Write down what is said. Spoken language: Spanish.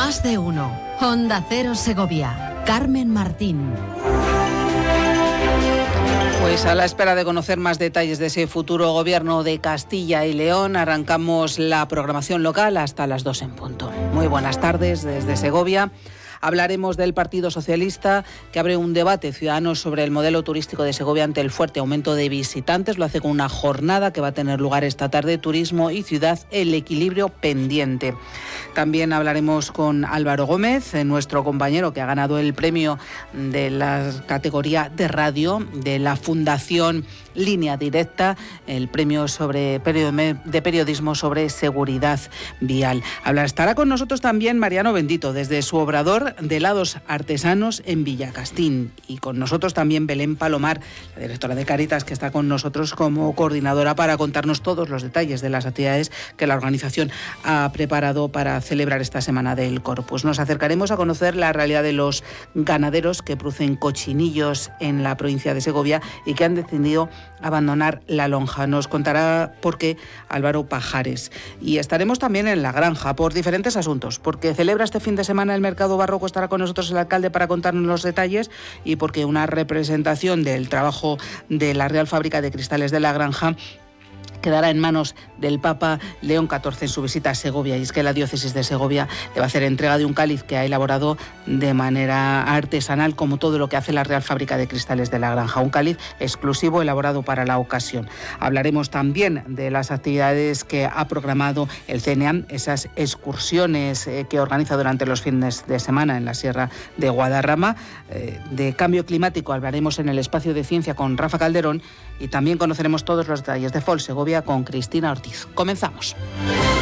Más de uno. Onda Cero Segovia. Carmen Martín. Pues a la espera de conocer más detalles de ese futuro gobierno de Castilla y León, arrancamos la programación local hasta las 2 en punto. Muy buenas tardes desde Segovia. Hablaremos del Partido Socialista, que abre un debate ciudadano sobre el modelo turístico de Segovia ante el fuerte aumento de visitantes. Lo hace con una jornada que va a tener lugar esta tarde, Turismo y Ciudad, el equilibrio pendiente. También hablaremos con Álvaro Gómez, nuestro compañero que ha ganado el premio de la categoría de radio de la Fundación Línea Directa, el premio de periodismo sobre seguridad vial. Estará con nosotros también Mariano Bendito, desde su obrador de helados artesanos en Villacastín, y con nosotros también Belén Palomar, la directora de Cáritas, que está con nosotros como coordinadora para contarnos todos los detalles de las actividades que la organización ha preparado para celebrar esta semana del Corpus. Nos acercaremos a conocer la realidad de los ganaderos que producen cochinillos en la provincia de Segovia y que han decidido abandonar la lonja. Nos contará por qué Álvaro Pajares. Y estaremos también en la granja por diferentes asuntos, porque celebra este fin de semana el mercado barroco. Estará con nosotros el alcalde para contarnos los detalles, y porque una representación del trabajo de la Real Fábrica de Cristales de la Granja quedará en manos del Papa León XIV en su visita a Segovia, y es que la diócesis de Segovia le va a hacer entrega de un cáliz que ha elaborado de manera artesanal, como todo lo que hace la Real Fábrica de Cristales de la Granja, un cáliz exclusivo elaborado para la ocasión. Hablaremos también de las actividades que ha programado el CNEAM, esas excursiones que organiza durante los fines de semana en la Sierra de Guadarrama. De cambio climático hablaremos en el espacio de ciencia con Rafa Calderón, y también conoceremos todos los detalles de FOL Segovia con Cristina Ortiz. Comenzamos.